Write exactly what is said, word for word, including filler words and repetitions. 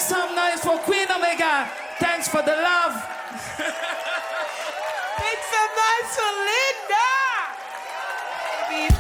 some noise for Queen Omega. Thanks for the love.